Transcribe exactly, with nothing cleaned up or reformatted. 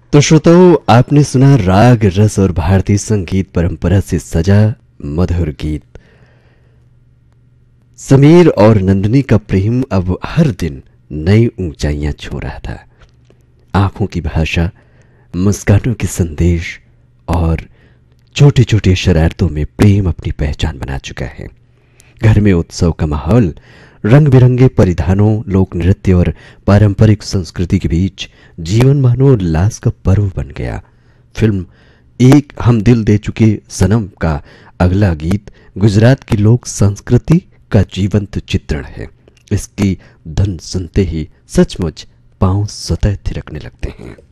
तो श्रोताओं, आपने सुना राग रस और भारतीय संगीत परंपरा से सजा मधुर गीत। समीर और नंदिनी का प्रेम अब हर दिन नई ऊंचाइयां छू रहा था। आंखों की भाषा, मुस्कानों के संदेश और छोटी छोटी शरारतों में प्रेम अपनी पहचान बना चुका है। घर में उत्सव का माहौल, रंग बिरंगे परिधानों, लोक नृत्य और पारंपरिक संस्कृति के बीच जीवन मानो उल्लास का पर्व बन गया। फिल्म एक हम दिल दे चुके सनम का अगला गीत गुजरात की लोक संस्कृति का जीवंत चित्रण है। इसकी धुन सुनते ही सचमुच पांव स्वतः थिरकने लगते हैं।